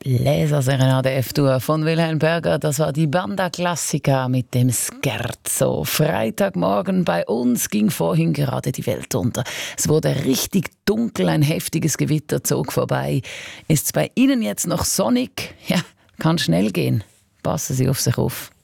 Bläserserenade F-Dur von Wilhelm Berger, das war die Banda Classica mit dem Scherzo. Freitagmorgen bei uns ging vorhin gerade die Welt unter. Es wurde richtig dunkel, ein heftiges Gewitter zog vorbei. Ist es bei Ihnen jetzt noch sonnig? Ja, kann schnell gehen. Passen Sie auf sich auf.